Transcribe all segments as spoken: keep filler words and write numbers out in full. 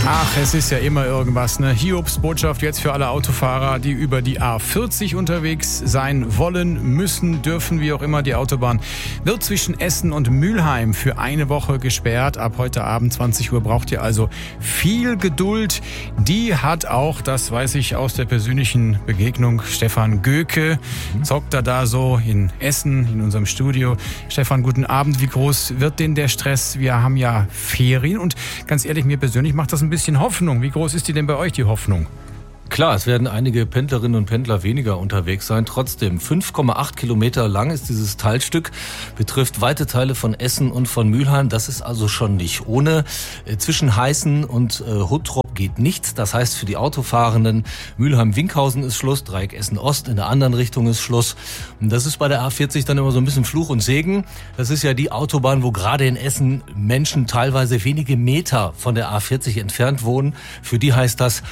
Ach, es ist ja immer irgendwas, ne? Hiobsbotschaft jetzt für alle Autofahrer, die über die A vierzig unterwegs sein wollen, müssen, dürfen, wie auch immer. Die Autobahn wird zwischen Essen und Mülheim für eine Woche gesperrt. Ab heute Abend zwanzig Uhr braucht ihr also viel Geduld. Die hat auch, das weiß ich aus der persönlichen Begegnung, Stefan Göke. Zockt er da so in Essen, in unserem Studio. Stefan, guten Abend. Wie groß wird denn der Stress? Wir haben ja Ferien und ganz ehrlich, mir persönlich macht das ein bisschen Hoffnung. Wie groß ist die denn bei euch, die Hoffnung? Klar, es werden einige Pendlerinnen und Pendler weniger unterwegs sein. Trotzdem, fünf Komma acht Kilometer lang ist dieses Teilstück, betrifft weite Teile von Essen und von Mülheim. Das ist also schon nicht ohne. Zwischen Heißen und äh, Huttrop geht nichts. Das heißt, für die Autofahrenden, Mülheim-Winkhausen ist Schluss, Dreieck Essen-Ost, in der anderen Richtung ist Schluss. Und das ist bei der A vierzig dann immer so ein bisschen Fluch und Segen. Das ist ja die Autobahn, wo gerade in Essen Menschen teilweise wenige Meter von der A vierzig entfernt wohnen. Für die heißt das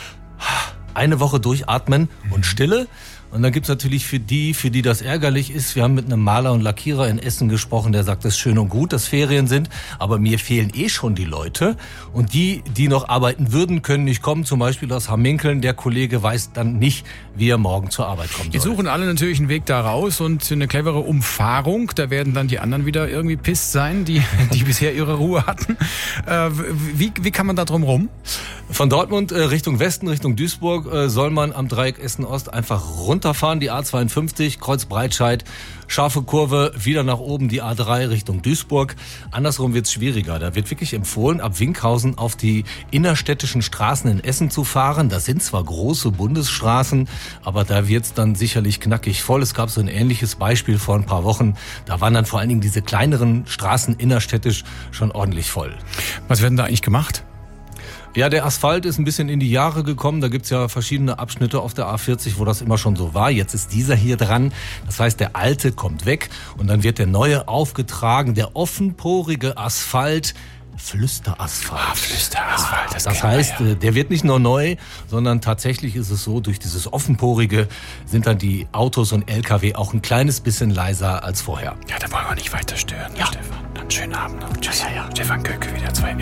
eine Woche durchatmen und Stille. Und dann gibt's natürlich für die, für die das ärgerlich ist, wir haben mit einem Maler und Lackierer in Essen gesprochen, der sagt, das ist schön und gut, dass Ferien sind, aber mir fehlen eh schon die Leute. Und die, die noch arbeiten würden, können nicht kommen, zum Beispiel aus Hamminkeln. Der Kollege weiß dann nicht, wie er morgen zur Arbeit kommen soll. Jetzt suchen alle natürlich einen Weg da raus und eine clevere Umfahrung. Da werden dann die anderen wieder irgendwie pisst sein, die, die bisher ihre Ruhe hatten. Äh, wie, wie kann man da drum rum? Von Dortmund äh, Richtung Westen, Richtung Duisburg, äh, soll man am Dreieck Essen-Ost einfach runterfahren, die A zweiundfünfzig, Kreuz Breitscheid, scharfe Kurve, wieder nach oben die A drei Richtung Duisburg. Andersrum wird's schwieriger. Da wird wirklich empfohlen, ab Winkhausen auf die innerstädtischen Straßen in Essen zu fahren. Das sind zwar große Bundesstraßen, aber da wird's dann sicherlich knackig voll. Es gab so ein ähnliches Beispiel vor ein paar Wochen. Da waren dann vor allen Dingen diese kleineren Straßen innerstädtisch schon ordentlich voll. Was werden da eigentlich gemacht? Ja, der Asphalt ist ein bisschen in die Jahre gekommen. Da gibt's ja verschiedene Abschnitte auf der A vierzig, wo das immer schon so war. Jetzt ist dieser hier dran. Das heißt, der alte kommt weg und dann wird der neue aufgetragen. Der offenporige Asphalt, Flüsterasphalt. Ah, Flüsterasphalt, das, das heißt, ja. Der wird nicht nur neu, sondern tatsächlich ist es so, durch dieses offenporige sind dann die Autos und L K W auch ein kleines bisschen leiser als vorher. Ja, da wollen wir nicht weiter stören, ja. Stefan. Dann schönen Abend noch. Tschüss. Ja, ja, ja. Stefan Göke wieder zwei.